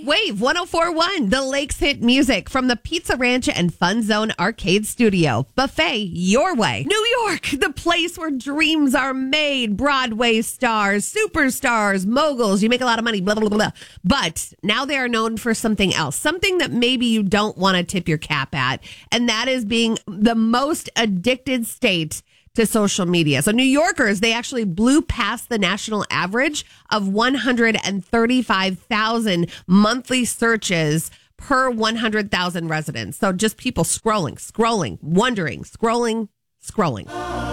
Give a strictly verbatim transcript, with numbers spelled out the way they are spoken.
Wave one oh four point one, the Lakes hit music from the Pizza Ranch and Fun Zone Arcade Studio. Buffet your way. New York, the place where dreams are made. Broadway stars, superstars, moguls. You make a lot of money, blah, blah, blah, blah. But now they are known for something else, something that maybe you don't want to tip your cap at. And that is being the most addicted state to social media. So New Yorkers, they actually blew past the national average of one hundred thirty-five thousand monthly searches per one hundred thousand residents. So just people scrolling, scrolling, wondering, scrolling, scrolling.